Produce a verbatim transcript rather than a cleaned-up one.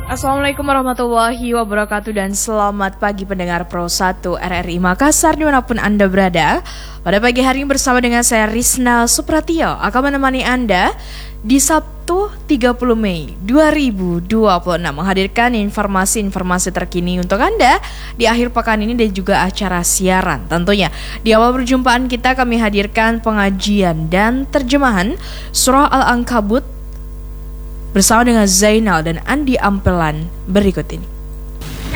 Assalamualaikum warahmatullahi wabarakatuh dan selamat pagi pendengar Pro satu R R I Makassar dimanapun Anda berada. Pada pagi hari ini bersama dengan saya Rizna Supratio akan menemani Anda di Sabtu tiga puluh Mei dua ribu dua puluh enam menghadirkan informasi-informasi terkini untuk Anda di akhir pekan ini dan juga acara siaran. Tentunya di awal perjumpaan kita kami hadirkan pengajian dan terjemahan Surah Al-Ankabut bersama dengan Zainal dan Andi Ampelan berikut ini.